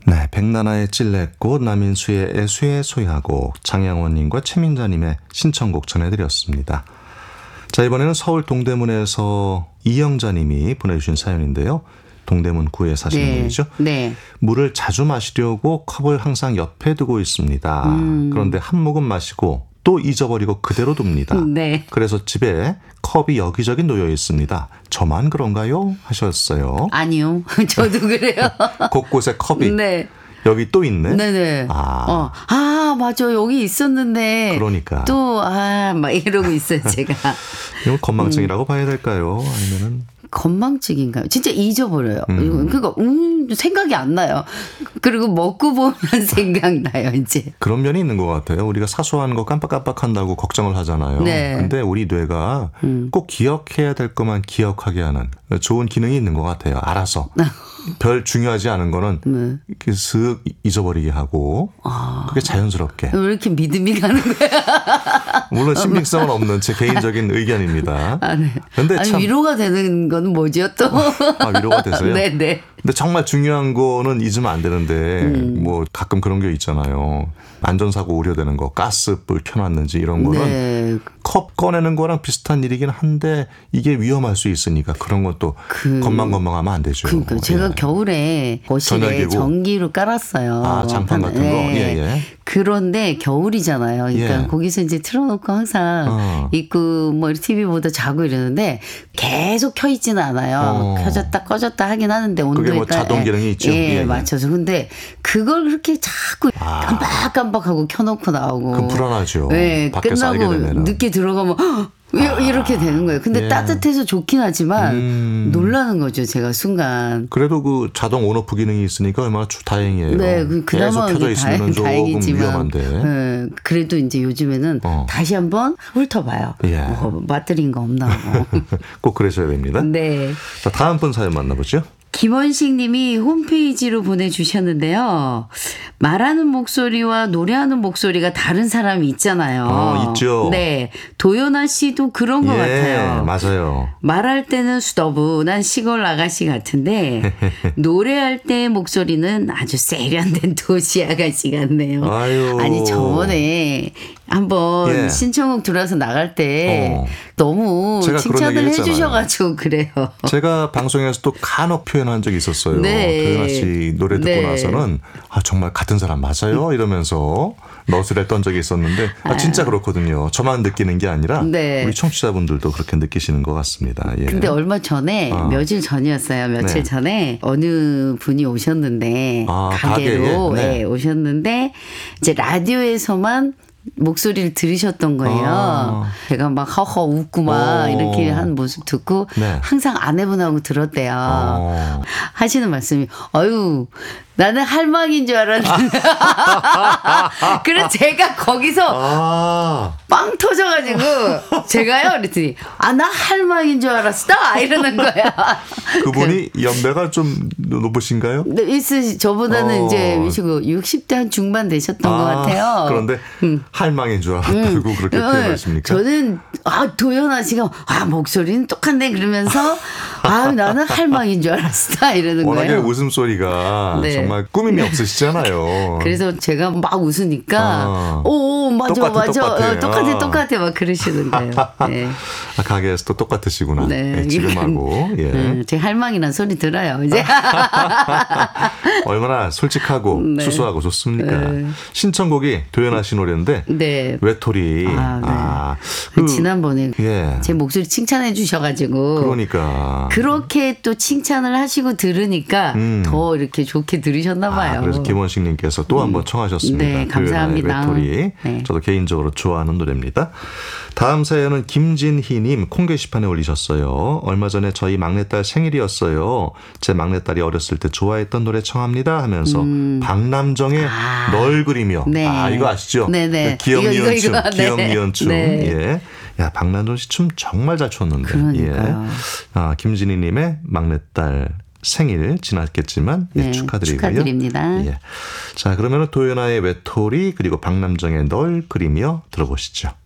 네, 백나나의 찔레꽃, 남인수의 애수의 소야곡, 장양원님과 최민자님의 신청곡 전해드렸습니다. 자, 이번에는 서울 동대문에서 이영자님이 보내주신 사연인데요. 동대문 구에 사시는 분이죠. 네. 물을 자주 마시려고 컵을 항상 옆에 두고 있습니다. 그런데 한 모금 마시고 또 잊어버리고 그대로 둡니다. 네. 그래서 집에 컵이 여기저기 놓여 있습니다. 저만 그런가요? 하셨어요. 아니요. 저도 그래요. 곳곳에 컵이 네. 여기 또 있네. 네네. 맞아. 여기 있었는데. 그러니까. 또, 막 이러고 있어요, 제가. 이건 건망증이라고 봐야 될까요? 아니면은. 건망증인가요? 진짜 잊어버려요. 그러니까, 생각이 안 나요. 그리고 먹고 보면 생각나요, 이제. 그런 면이 있는 것 같아요. 우리가 사소한 거 깜빡깜빡한다고 걱정을 하잖아요. 네. 근데 우리 뇌가 꼭 기억해야 될 것만 기억하게 하는 좋은 기능이 있는 것 같아요. 알아서. 별 중요하지 않은 거는 이렇게 슥 잊어버리게 하고 그게 자연스럽게. 왜 이렇게 믿음이 가는 거야? 물론 신빙성은 없는 제 개인적인 의견입니다. 네. 근데 아니, 참 위로가 되는 건 뭐죠 또? 위로가 되세요? 네네. 근데 정말 중요한 거는 잊으면 안 되는데 뭐 가끔 그런 게 있잖아요. 안전사고 우려되는 거, 가스불 켜놨는지 이런 거는 네. 컵 꺼내는 거랑 비슷한 일이긴 한데 이게 위험할 수 있으니까 그런 것도 건망건망하면 안 되죠. 그러니까 제가 겨울에 거실에 전화기고. 전기로 깔았어요. 장판 같은 거. 예. 그런데 겨울이잖아요. 그러니까 거기서 이제 틀어놓고 항상 있고 뭐 TV 보다 자고 이러는데 계속 켜 있지는 않아요. 켜졌다 꺼졌다 하긴 하는데 온도에 그게 뭐 자동 기능이 있죠. 예. 맞춰서. 근데 그걸 그렇게 자꾸 깜빡깜빡하고 켜놓고 나오고. 그 불안하죠. 네, 밖에서 알게 끝나고 되면은. 늦게 들어가면 이렇게 되는 거예요. 근데 따뜻해서 좋긴 하지만 놀라는 거죠. 제가 순간. 그래도 그 자동 온오프 기능이 있으니까 얼마나 다행이에요. 네, 계속 켜져 있으면 조금 다행이지만, 위험한데. 네, 그래도 이제 요즘에는 다시 한번 훑어봐요. 뭐 배터리인 거 없나. 꼭 그러셔야 됩니다. 네. 자, 다음 분 사연 만나보죠. 김원식 님이 홈페이지로 보내주셨는데요. 말하는 목소리와 노래하는 목소리가 다른 사람이 있잖아요. 있죠. 네. 도연아 씨도 그런 것 같아요. 맞아요. 말할 때는 수더분한 시골 아가씨 같은데 노래할 때 목소리는 아주 세련된 도시 아가씨 같네요. 아유. 아니 저번에 한번 신청곡 들어와서 나갈 때 너무 칭찬을 해주셔가지고 그래요. 제가 방송에서도 간혹 표현한 적이 있었어요. 도연아 씨 노래 듣고 나서는 정말 같은 사람 맞아요? 이러면서 넛을 했던 적이 있었는데 진짜 그렇거든요. 저만 느끼는 게 아니라 우리 청취자분들도 그렇게 느끼시는 것 같습니다. 예. 근데 얼마 전에 며칠 전이었어요. 며칠 전에 어느 분이 오셨는데 가게로 오셨는데 이제 라디오에서만 목소리를 들으셨던 거예요. 제가 막 허허 웃고 막 이렇게 한 모습 듣고 항상 아내분하고 들었대요. 하시는 말씀이 아유 나는 할망인 줄 알았는데 그래서 제가 거기서 빵 터져가지고 제가요 그랬더니 나 할망인 줄 알았어 이러는 거야. 그분이 연배가 좀 높으신가요? 네, 저보다는 이제 60대 한 중반 되셨던 것 같아요. 그런데 할망인 줄 알았다고 그렇게 표현하십니까? 저는 도연아 씨가 목소리는 똑같네 그러면서 나는 할망인 줄 알았어 이러는 워낙에 거예요. 웃음소리가 정말 꾸밈이 없으시잖아요. 그래서 제가 막 웃으니까 똑같아 막 그러시는 거예요. 네. 가게에서도 똑같으시구나. 지금하고. 제 할망이란 소리 들어요 이제. 얼마나 솔직하고 수수하고 좋습니까? 신청곡이 도연아 씨 노래인데 외톨이. 지난번에 제 목소리 칭찬해 주셔가지고 그러니까 그렇게 또 칭찬을 하시고 들으니까 더 이렇게 좋게 들으셨나 봐요. 그래서 김원식님께서 또 한번 청하셨습니다. 네, 감사합니다. 외톨이. 저도 개인적으로 좋아하는 노래입니다. 다음 사연은 김진희님 콩 게시판에 올리셨어요. 얼마 전에 저희 막내딸 생일이었어요. 제 막내딸이 어렸을 때 좋아했던 노래 청합니다 하면서 박남정의 널 그리며 이거 아시죠? 네네. 기억니은춤. 기억니은춤. 야, 박남정 씨 춤 정말 잘 췄는데. 그러니까요. 김진희님의 막내딸 생일 지났겠지만 축하드리고요. 축하드립니다. 자, 그러면 도연아의 외톨이 그리고 박남정의 널 그리며 들어보시죠.